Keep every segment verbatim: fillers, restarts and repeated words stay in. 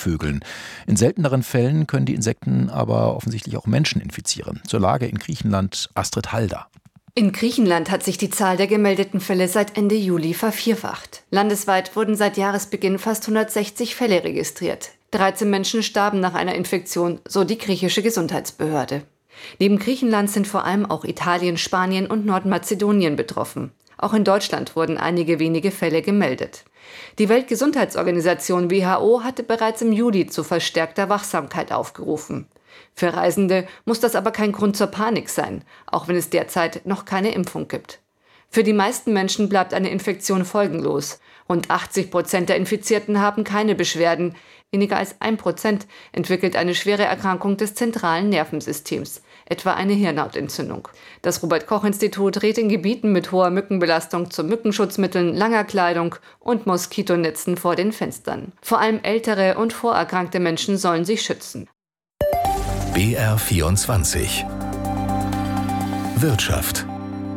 Greifvögeln. In selteneren Fällen können die Insekten aber offensichtlich auch Menschen infizieren. Zur Lage in Griechenland Astrid Halder. In Griechenland hat sich die Zahl der gemeldeten Fälle seit Ende Juli vervierfacht. Landesweit wurden seit Jahresbeginn fast hundertsechzig Fälle registriert. dreizehn Menschen starben nach einer Infektion, so die griechische Gesundheitsbehörde. Neben Griechenland sind vor allem auch Italien, Spanien und Nordmazedonien betroffen. Auch in Deutschland wurden einige wenige Fälle gemeldet. Die Weltgesundheitsorganisation W H O hatte bereits im Juli zu verstärkter Wachsamkeit aufgerufen. Für Reisende muss das aber kein Grund zur Panik sein, auch wenn es derzeit noch keine Impfung gibt. Für die meisten Menschen bleibt eine Infektion folgenlos. Rund achtzig Prozent der Infizierten haben keine Beschwerden. Weniger als ein Prozent entwickelt eine schwere Erkrankung des zentralen Nervensystems, etwa eine Hirnhautentzündung. Das Robert-Koch-Institut rät in Gebieten mit hoher Mückenbelastung zu Mückenschutzmitteln, langer Kleidung und Moskitonetzen vor den Fenstern. Vor allem ältere und vorerkrankte Menschen sollen sich schützen. B R vierundzwanzig Wirtschaft.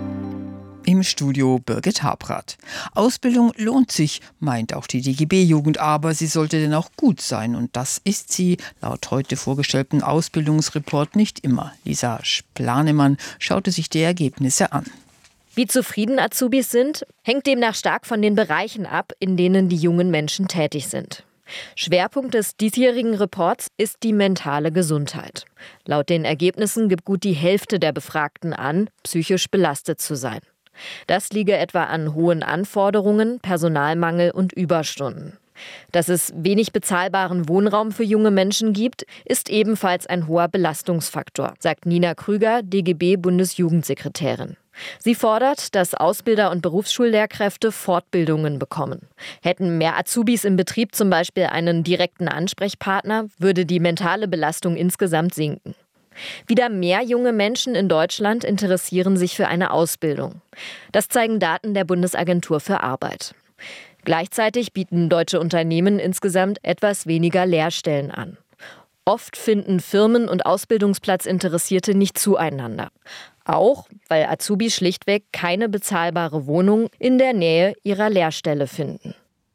Im Studio Birgit Habrath. Ausbildung lohnt sich, meint auch die D G B-Jugend, aber sie sollte denn auch gut sein. Und das ist sie laut heute vorgestellten Ausbildungsreport nicht immer. Lisa Planemann schaute sich die Ergebnisse an. Wie zufrieden Azubis sind, hängt demnach stark von den Bereichen ab, in denen die jungen Menschen tätig sind. Schwerpunkt des diesjährigen Reports ist die mentale Gesundheit. Laut den Ergebnissen gibt gut die Hälfte der Befragten an, psychisch belastet zu sein. Das liege etwa an hohen Anforderungen, Personalmangel und Überstunden. Dass es wenig bezahlbaren Wohnraum für junge Menschen gibt, ist ebenfalls ein hoher Belastungsfaktor, sagt Nina Krüger, D G B-Bundesjugendsekretärin. Sie fordert, dass Ausbilder und Berufsschullehrkräfte Fortbildungen bekommen. Hätten mehr Azubis im Betrieb zum Beispiel einen direkten Ansprechpartner, würde die mentale Belastung insgesamt sinken. Wieder mehr junge Menschen in Deutschland interessieren sich für eine Ausbildung. Das zeigen Daten der Bundesagentur für Arbeit. Gleichzeitig bieten deutsche Unternehmen insgesamt etwas weniger Lehrstellen an. Oft finden Firmen und Ausbildungsplatzinteressierte nicht zueinander. Auch, weil Azubis schlichtweg keine bezahlbare Wohnung in der Nähe ihrer Lehrstelle finden.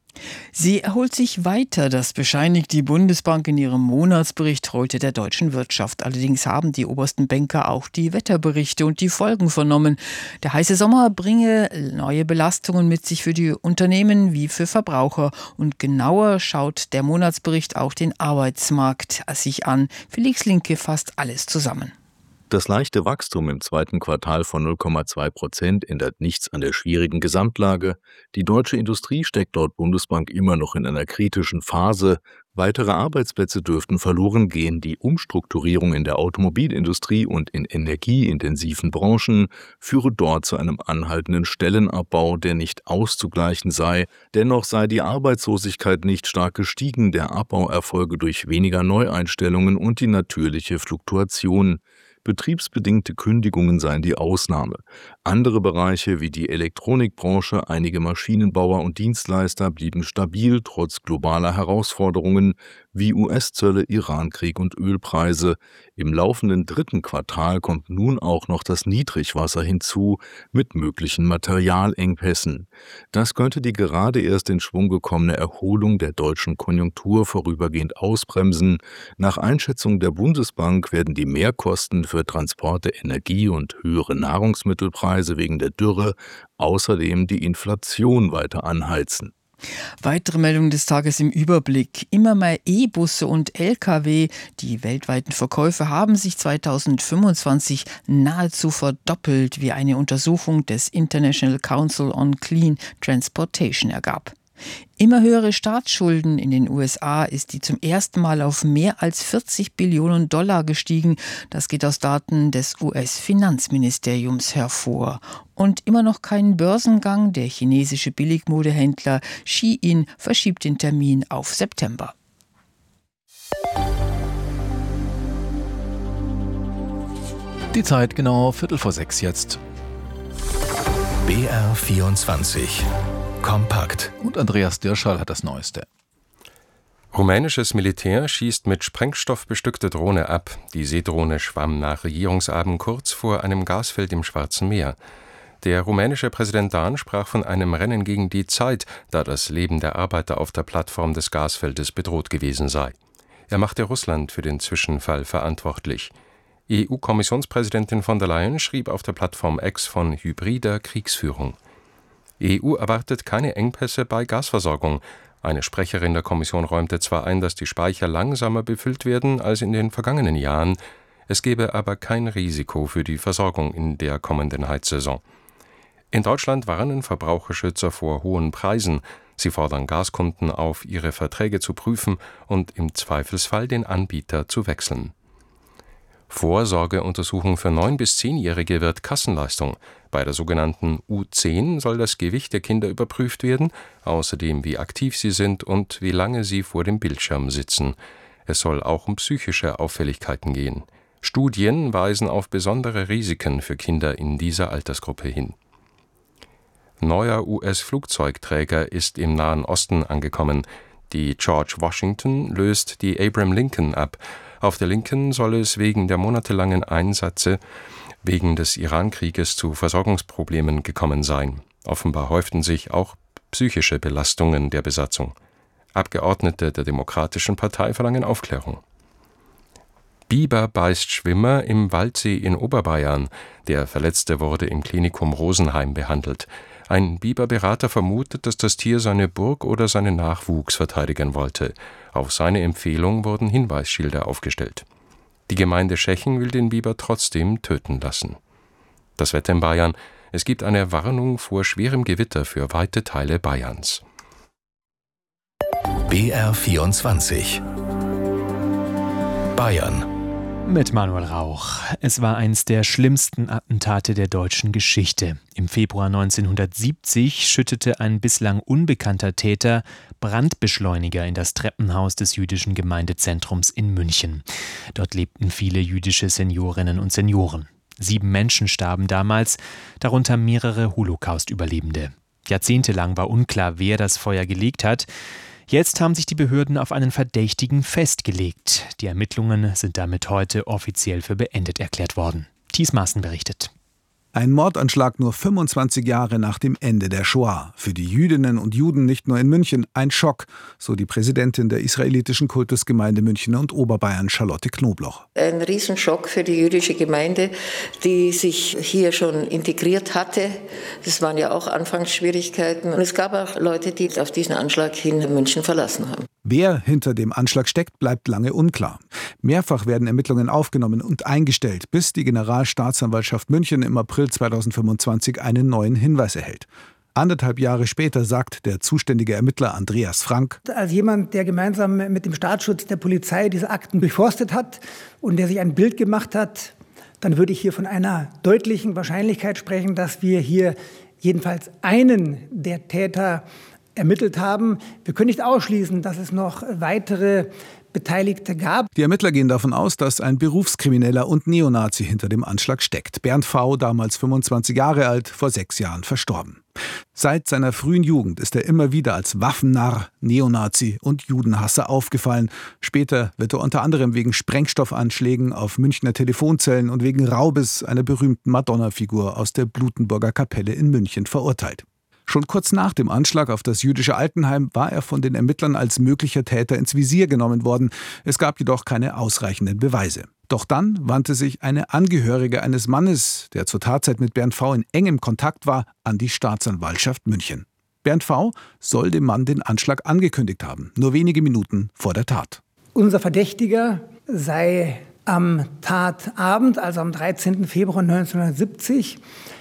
Sie erholt sich weiter, das bescheinigt die Bundesbank in ihrem Monatsbericht heute der deutschen Wirtschaft. Allerdings haben die obersten Banker auch die Wetterberichte und die Folgen vernommen. Der heiße Sommer bringe neue Belastungen mit sich für die Unternehmen wie für Verbraucher. Und genauer schaut der Monatsbericht auch den Arbeitsmarkt sich an. Felix Linke fasst alles zusammen. Das leichte Wachstum im zweiten Quartal von null Komma zwei Prozent ändert nichts an der schwierigen Gesamtlage. Die deutsche Industrie steckt laut Bundesbank immer noch in einer kritischen Phase. Weitere Arbeitsplätze dürften verloren gehen. Die Umstrukturierung in der Automobilindustrie und in energieintensiven Branchen führe dort zu einem anhaltenden Stellenabbau, der nicht auszugleichen sei. Dennoch sei die Arbeitslosigkeit nicht stark gestiegen. Der Abbau erfolge durch weniger Neueinstellungen und die natürliche Fluktuation. Betriebsbedingte Kündigungen seien die Ausnahme. Andere Bereiche wie die Elektronikbranche, einige Maschinenbauer und Dienstleister blieben stabil trotz globaler Herausforderungen wie U S-Zölle, Irankrieg und Ölpreise. Im laufenden dritten Quartal kommt nun auch noch das Niedrigwasser hinzu mit möglichen Materialengpässen. Das könnte die gerade erst in Schwung gekommene Erholung der deutschen Konjunktur vorübergehend ausbremsen. Nach Einschätzung der Bundesbank werden die Mehrkosten für Transporte, Energie und höhere Nahrungsmittelpreise wegen der Dürre außerdem die Inflation weiter anheizen. Weitere Meldungen des Tages im Überblick. Immer mehr E-Busse und L K W. Die weltweiten Verkäufe haben sich zweitausendfünfundzwanzig nahezu verdoppelt, wie eine Untersuchung des International Council on Clean Transportation ergab. Immer höhere Staatsschulden in den U S A ist die zum ersten Mal auf mehr als vierzig Billionen Dollar gestiegen. Das geht aus Daten des U S-Finanzministeriums hervor. Und immer noch kein Börsengang. Der chinesische Billigmodehändler Shein verschiebt den Termin auf September. Die Zeit genau Viertel vor sechs jetzt. B R vierundzwanzig Kompakt. Und Andreas Dirschall hat das Neueste. Rumänisches Militär schießt mit Sprengstoff bestückte Drohne ab. Die Seedrohne schwamm nach Regierungsabend kurz vor einem Gasfeld im Schwarzen Meer. Der rumänische Präsident Dan sprach von einem Rennen gegen die Zeit, da das Leben der Arbeiter auf der Plattform des Gasfeldes bedroht gewesen sei. Er machte Russland für den Zwischenfall verantwortlich. E U-Kommissionspräsidentin von der Leyen schrieb auf der Plattform X von hybrider Kriegsführung. E U erwartet keine Engpässe bei Gasversorgung. Eine Sprecherin der Kommission räumte zwar ein, dass die Speicher langsamer befüllt werden als in den vergangenen Jahren, es gebe aber kein Risiko für die Versorgung in der kommenden Heizsaison. In Deutschland warnen Verbraucherschützer vor hohen Preisen. Sie fordern Gaskunden auf, ihre Verträge zu prüfen und im Zweifelsfall den Anbieter zu wechseln. Vorsorgeuntersuchung für neun- bis zehnjährige wird Kassenleistung. Bei der sogenannten U zehn soll das Gewicht der Kinder überprüft werden, außerdem wie aktiv sie sind und wie lange sie vor dem Bildschirm sitzen. Es soll auch um psychische Auffälligkeiten gehen. Studien weisen auf besondere Risiken für Kinder in dieser Altersgruppe hin. Neuer U S-Flugzeugträger ist im Nahen Osten angekommen. Die George Washington löst die Abraham Lincoln ab. Auf der Lincoln soll es wegen der monatelangen Einsätze wegen des Iran-Krieges zu Versorgungsproblemen gekommen sein. Offenbar häuften sich auch psychische Belastungen der Besatzung. Abgeordnete der Demokratischen Partei verlangen Aufklärung. Biber beißt Schwimmer im Waldsee in Oberbayern. Der Verletzte wurde im Klinikum Rosenheim behandelt. Ein Biberberater vermutet, dass das Tier seine Burg oder seinen Nachwuchs verteidigen wollte. Auf seine Empfehlung wurden Hinweisschilder aufgestellt. Die Gemeinde Scheching will den Biber trotzdem töten lassen. Das Wetter in Bayern: Es gibt eine Warnung vor schwerem Gewitter für weite Teile Bayerns. B R vierundzwanzig Bayern mit Manuel Rauch. Es war eines der schlimmsten Attentate der deutschen Geschichte. Im Februar neunzehnhundertsiebzig schüttete ein bislang unbekannter Täter Brandbeschleuniger in das Treppenhaus des jüdischen Gemeindezentrums in München. Dort lebten viele jüdische Seniorinnen und Senioren. Sieben Menschen starben damals, darunter mehrere Holocaust-Überlebende. Jahrzehntelang war unklar, wer das Feuer gelegt hat. Jetzt haben sich die Behörden auf einen Verdächtigen festgelegt. Die Ermittlungen sind damit heute offiziell für beendet erklärt worden. Thies Maaßen berichtet. Ein Mordanschlag nur fünfundzwanzig Jahre nach dem Ende der Shoah. Für die Jüdinnen und Juden nicht nur in München ein Schock, so die Präsidentin der israelitischen Kultusgemeinde München und Oberbayern, Charlotte Knobloch. Ein Riesenschock für die jüdische Gemeinde, die sich hier schon integriert hatte. Das waren ja auch Anfangsschwierigkeiten. Und es gab auch Leute, die auf diesen Anschlag hin München verlassen haben. Wer hinter dem Anschlag steckt, bleibt lange unklar. Mehrfach werden Ermittlungen aufgenommen und eingestellt, bis die Generalstaatsanwaltschaft München im April zweitausendfünfundzwanzig einen neuen Hinweis erhält. Anderthalb Jahre später sagt der zuständige Ermittler Andreas Frank: Als jemand, der gemeinsam mit dem Staatsschutz der Polizei diese Akten durchforstet hat und der sich ein Bild gemacht hat, dann würde ich hier von einer deutlichen Wahrscheinlichkeit sprechen, dass wir hier jedenfalls einen der Täter ermittelt haben. Wir können nicht ausschließen, dass es noch weitere Beteiligte gab. Die Ermittler gehen davon aus, dass ein Berufskrimineller und Neonazi hinter dem Anschlag steckt. Bernd V., damals fünfundzwanzig Jahre alt, vor sechs Jahren verstorben. Seit seiner frühen Jugend ist er immer wieder als Waffennarr, Neonazi und Judenhasser aufgefallen. Später wird er unter anderem wegen Sprengstoffanschlägen auf Münchner Telefonzellen und wegen Raubes einer berühmten Madonna-Figur aus der Blutenburger Kapelle in München verurteilt. Schon kurz nach dem Anschlag auf das jüdische Altenheim war er von den Ermittlern als möglicher Täter ins Visier genommen worden. Es gab jedoch keine ausreichenden Beweise. Doch dann wandte sich eine Angehörige eines Mannes, der zur Tatzeit mit Bernd V. in engem Kontakt war, an die Staatsanwaltschaft München. Bernd V. soll dem Mann den Anschlag angekündigt haben, nur wenige Minuten vor der Tat. Unser Verdächtiger sei am Tatabend, also am dreizehnten Februar neunzehnhundertsiebzig,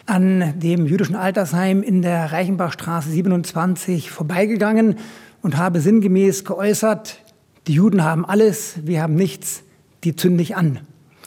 an dem jüdischen Altersheim in der Reichenbachstraße siebenundzwanzig vorbeigegangen und habe sinngemäß geäußert: Die Juden haben alles, wir haben nichts, die zünde ich an.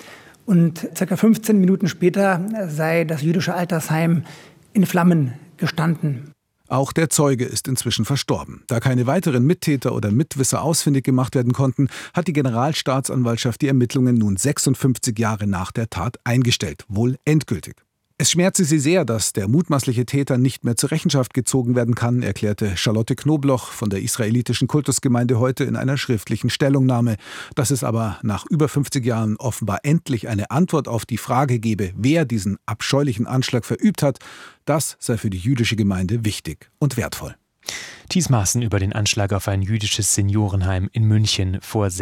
Und ca. fünfzehn Minuten später sei das jüdische Altersheim in Flammen gestanden. Auch der Zeuge ist inzwischen verstorben. Da keine weiteren Mittäter oder Mitwisser ausfindig gemacht werden konnten, hat die Generalstaatsanwaltschaft die Ermittlungen nun sechsundfünfzig Jahre nach der Tat eingestellt, wohl endgültig. Es schmerze sie sehr, dass der mutmaßliche Täter nicht mehr zur Rechenschaft gezogen werden kann, erklärte Charlotte Knobloch von der israelitischen Kultusgemeinde heute in einer schriftlichen Stellungnahme. Dass es aber nach über fünfzig Jahren offenbar endlich eine Antwort auf die Frage gebe, wer diesen abscheulichen Anschlag verübt hat, das sei für die jüdische Gemeinde wichtig und wertvoll. Thies Maaßen über den Anschlag auf ein jüdisches Seniorenheim in München vor sechs